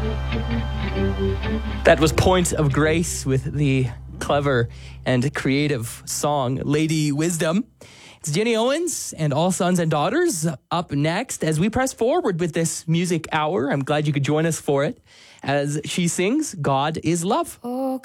That was Point of Grace with the clever and creative song Lady Wisdom. It's Jenny Owens and All Sons and Daughters up next as we press forward with this music hour. I'm glad you could join us for it as she sings God is Love. Oh,